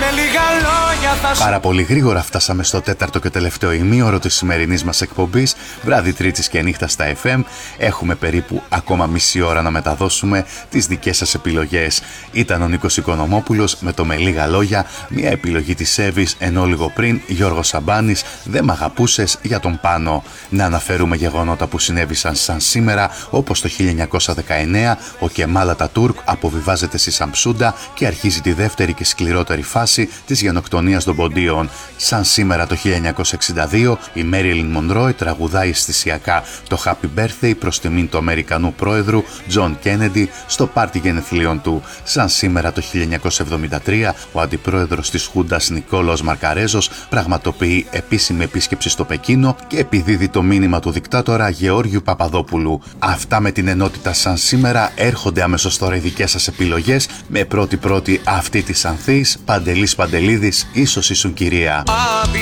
Πάρα πολύ γρήγορα φτάσαμε στο τέταρτο και τελευταίο ημίωρο της σημερινής μας εκπομπής, βράδυ Τρίτης και νύχτα στα FM. Έχουμε περίπου ακόμα μισή ώρα να μεταδώσουμε τις δικές σας επιλογές. Ήταν ο Νίκος Οικονομόπουλος με το «Με λίγα λόγια», μια επιλογή της Εύης, ενώ λίγο πριν Γιώργος Σαμπάνης, «Δεν μ' αγαπούσες» για τον Πάνο. Να αναφέρουμε γεγονότα που συνέβησαν σαν σήμερα, όπως το 1919 ο Κεμάλ Ατατούρκ αποβιβάζεται στη Σαμψούντα και αρχίζει τη δεύτερη και σκληρότερη φάση της γενοκτονίας των ποντίων. Σαν σήμερα το 1962 η Μέριλιν Μονρόι τραγουδάει αισθησιακά το Happy Birthday προς τιμήν του Αμερικανού πρόεδρου Τζον Κέννεντι στο πάρτι γενεθλίων του. Σαν σήμερα το 1973 ο αντιπρόεδρος της Χούντας Νικόλαος Μαρκαρέζος πραγματοποιεί επίσημη επίσκεψη στο Πεκίνο και επιδίδει το μήνυμα του δικτάτορα Γεώργιου Παπαδόπουλου. Αυτά με την ενότητα σαν σήμερα. Έρχονται αμέσως τώρα οι δικές σας επιλογές, με πρώτη αυτή της Ανθής, Παντελής Παντελίδης, «Ίσως ήσουν κυρία».